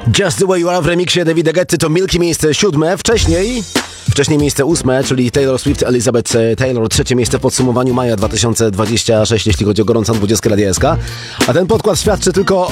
Just the Way You Are w remiksie Davida Guetty to Milky, miejsce 7. Wcześniej miejsce 8, czyli Taylor Swift, Elizabeth Taylor, 3. miejsce w podsumowaniu maja 2026, jeśli chodzi o gorącą 20 Radia SK. A ten podkład świadczy tylko